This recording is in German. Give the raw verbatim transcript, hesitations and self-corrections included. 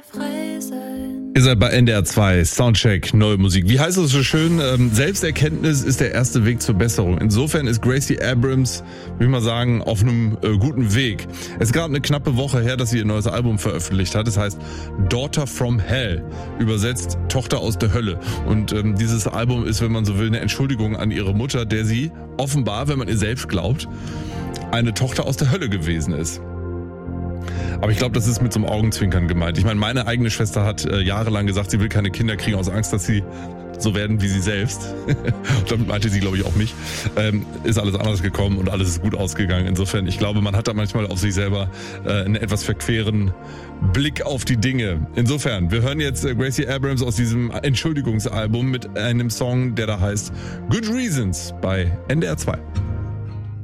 soll frei sein. Ihr seid bei N D R zwei, Soundcheck, neue Musik. Wie heißt es so schön? Ähm, Selbsterkenntnis ist der erste Weg zur Besserung. Insofern ist Gracie Abrams, würde ich mal sagen, auf einem äh, guten Weg. Es ist gerade eine knappe Woche her, dass sie ihr neues Album veröffentlicht hat. Es heißt Daughter from Hell, übersetzt Tochter aus der Hölle. Und ähm, dieses Album ist, wenn man so will, eine Entschuldigung an ihre Mutter, der sie offenbar, wenn man ihr selbst glaubt, eine Tochter aus der Hölle gewesen ist. Aber ich glaube, das ist mit so einem Augenzwinkern gemeint. Ich meine, meine eigene Schwester hat äh, jahrelang gesagt, sie will keine Kinder kriegen aus Angst, dass sie so werden wie sie selbst. Und damit meinte sie, glaube ich, auch mich. Ähm, ist alles anders gekommen und alles ist gut ausgegangen. Insofern, ich glaube, man hat da manchmal auf sich selber äh, einen etwas verqueren Blick auf die Dinge. Insofern, wir hören jetzt äh, Gracie Abrams aus diesem Entschuldigungsalbum mit einem Song, der da heißt Good Reasons bei N D R zwei.